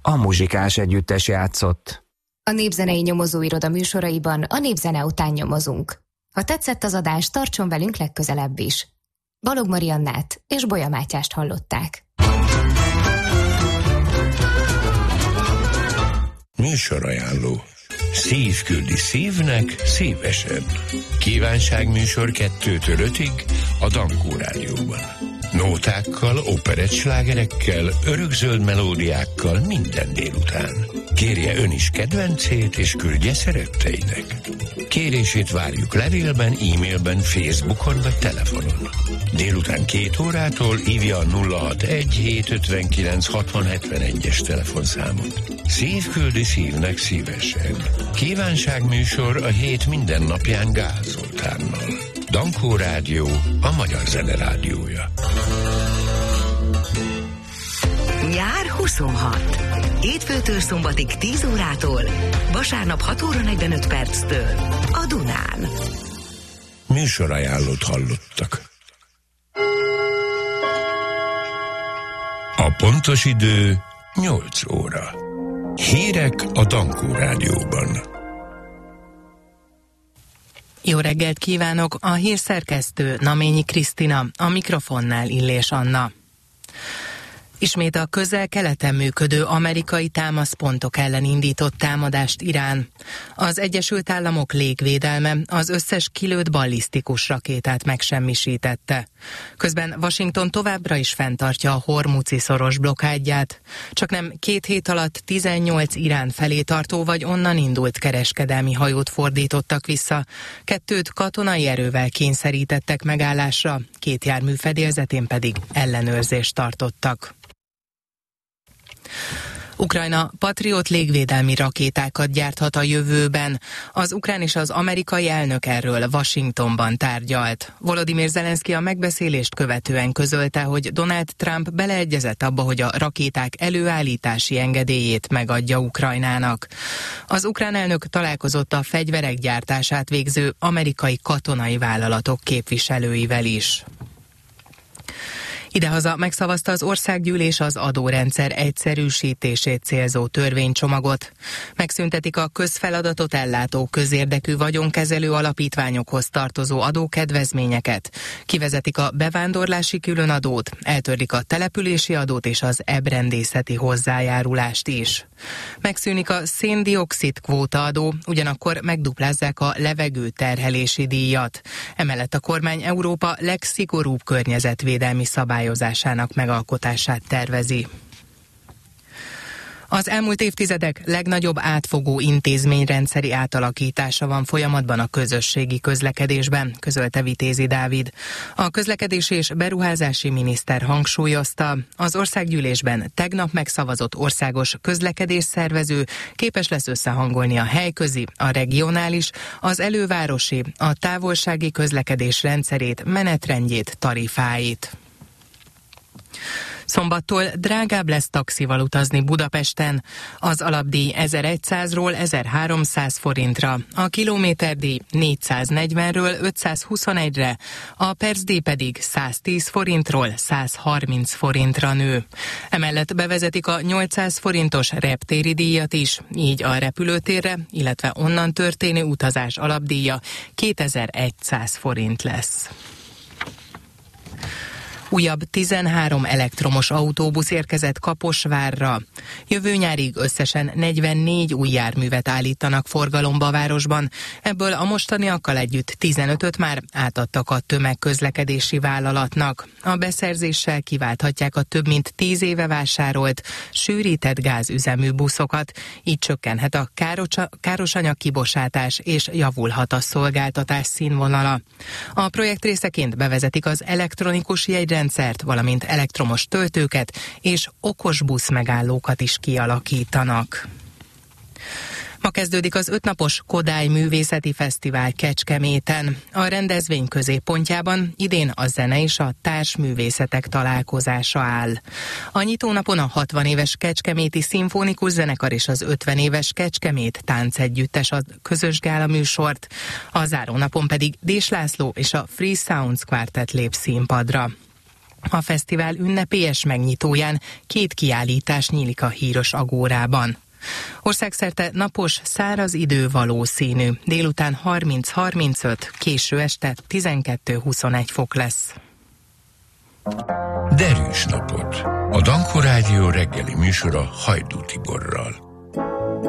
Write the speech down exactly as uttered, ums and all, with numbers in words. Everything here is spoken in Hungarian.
a Muzsikás együttes játszott. A Népzenei Nyomozóiroda műsoraiban a népzene után nyomozunk. Ha tetszett az adás, tartson velünk legközelebb is. Balog Mariannát és Bolya Mátyást hallották. Műsorajánló. Szív küldi szívnek szívesen. Kívánságműsor kettőtől ötig a Dankó Rádióban. Nótákkal, operettslágerekkel, örökzöld melódiákkal minden délután. Kérje ön is kedvencét, és küldje szeretteinek. Kérését várjuk levélben, e-mailben, Facebookon vagy telefonon. Délután két órától hívja a nulla hatvanegy hétszázötvenkilenc hatvan hetvenegyes telefonszámot. Szív küldi szívnek szívesen. Kívánságműsor a hét minden napján Gál Zoltánnal. Dankó Rádió, a magyar zene rádiója. Nyár huszonhat. Hétfőtől szombatig tíz órától, vasárnap hat óra negyvenöt perctől a Dunán. Műsorajánlót hallottak. A pontos idő nyolc óra. Hírek a Dankó Rádióban. Jó reggelt kívánok, a hírszerkesztő Naményi Krisztina, a mikrofonnál Illés Anna. Ismét a közel-keleten működő amerikai támaszpontok ellen indított támadást Irán. Az Egyesült Államok légvédelme az összes kilőtt ballisztikus rakétát megsemmisítette. Közben Washington továbbra is fenntartja a Hormuzi szoros blokkádját. Csaknem két hét alatt tizennyolc Irán felé tartó vagy onnan indult kereskedelmi hajót fordítottak vissza. Kettőt katonai erővel kényszerítettek megállásra, két jármű fedélzetén pedig ellenőrzést tartottak. Ukrajna Patriot légvédelmi rakétákat gyárthat a jövőben. Az ukrán és az amerikai elnök erről Washingtonban tárgyalt. Volodymyr Zelenszky a megbeszélést követően közölte, hogy Donald Trump beleegyezett abba, hogy a rakéták előállítási engedélyét megadja Ukrajnának. Az ukrán elnök találkozott a fegyverek gyártását végző amerikai katonai vállalatok képviselőivel is. Idehaza megszavazta az országgyűlés az adórendszer egyszerűsítését célzó törvénycsomagot. Megszüntetik a közfeladatot ellátó közérdekű vagyonkezelő alapítványokhoz tartozó adókedvezményeket, kivezetik a bevándorlási különadót, eltörlik a települési adót és az ebrendészeti hozzájárulást is. Megszűnik a szén-dioxid kvótaadó, ugyanakkor megduplázzák a levegőterhelési díjat. Emellett a kormány Európa legszigorúbb környezetvédelmi szabályozásának megalkotását tervezi. Az elmúlt évtizedek legnagyobb átfogó intézményrendszeri átalakítása van folyamatban a közösségi közlekedésben, közölte Vitézi Dávid. A közlekedési és beruházási miniszter hangsúlyozta, az országgyűlésben tegnap megszavazott országos közlekedésszervező képes lesz összehangolni a helyközi, a regionális, az elővárosi, a távolsági közlekedés rendszerét, menetrendjét, tarifáit. Szombattól drágább lesz taxival utazni Budapesten. Az alapdíj ezerszázról ezerháromszáz forintra, a kilométerdíj négyszáznegyvenről ötszázhuszonegyre, a percdíj pedig száztíz forintról százharminc forintra nő. Emellett bevezetik a nyolcszáz forintos reptéri díjat is, így a repülőtérre, illetve onnan történő utazás alapdíja kétezer-száz forint lesz. Újabb tizenhárom elektromos autóbusz érkezett Kaposvárra. Jövő nyárig összesen negyvennégy új járművet állítanak forgalomba a városban, ebből a mostaniakkal együtt tizenötöt már átadtak a tömegközlekedési vállalatnak. A beszerzéssel kiválthatják a több mint tíz éve vásárolt, sűrített gázüzemű buszokat, így csökkenhet a káros, káros anyag kibocsátás és javulhat a szolgáltatás színvonala. A projekt részeként bevezetik az elektronikus jegyrendszert, valamint elektromos töltőket és okos busz megállókat is kialakítanak. Ma kezdődik az ötnapos Kodály Művészeti Fesztivál Kecskeméten. A rendezvény középpontjában idén a zene és a társművészetek találkozása áll. A nyitónapon a hatvan éves Kecskeméti Szimfonikus Zenekar és az ötven éves Kecskemét Táncegyüttes ad közös gála műsort, a zárónapon pedig Dés László és a Free Sounds Quartet lép színpadra. A fesztivál ünnepélyes megnyitóján két kiállítás nyílik a Híros Agórában. Országszerte napos, száraz idő valószínű, délután harminc-harmincöt, késő este tizenkettő-huszonegy fok lesz. Derűs napot! A Dankó Rádió reggeli műsora Hajdú Tiborral.